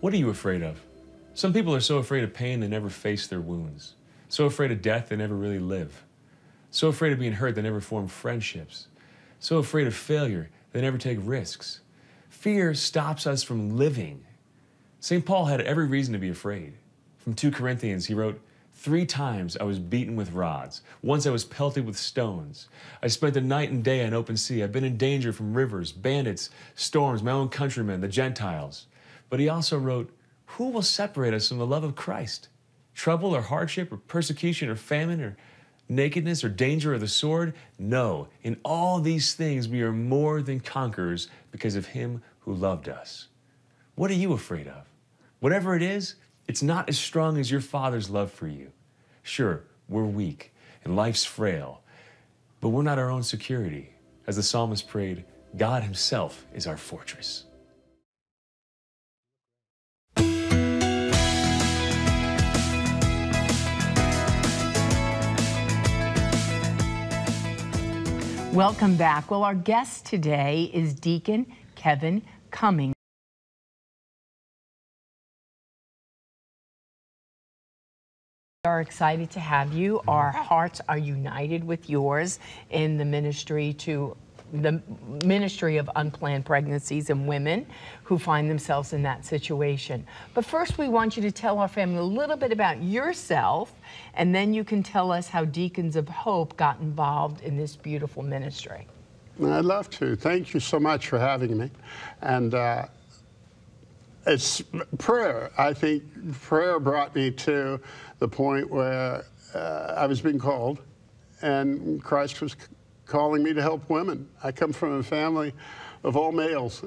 What are you afraid of? Some people are so afraid of pain they never face their wounds. So afraid of death they never really live. So afraid of being hurt they never form friendships. So afraid of failure they never take risks. Fear stops us from living. St. Paul had every reason to be afraid. From 2 Corinthians, he wrote, "3 times I was beaten with rods. Once I was pelted with stones. I spent the night and day on open sea. I've been in danger from rivers, bandits, storms, my own countrymen, the Gentiles." But he also wrote, "Who will separate us from the love of Christ? Trouble or hardship or persecution or famine or nakedness or danger or the sword? No, in all these things we are more than conquerors because of him who loved us." What are you afraid of? Whatever it is, it's not as strong as your Father's love for you. Sure, we're weak and life's frail, but we're not our own security. As the psalmist prayed, God himself is our fortress. Welcome back. Well, our guest today is Deacon Kevin Cummings. We are excited to have you. Our hearts are united with yours in the ministry of unplanned pregnancies and women who find themselves in that situation. But first, we want you to tell our family a little bit about yourself, and then you can tell us how Deacons of Hope got involved in this beautiful ministry. I'd love to. Thank you so much for having me. And it's prayer. I think prayer brought me to the point where I was being called, and Christ was calling me to help women. I come from a family of all males,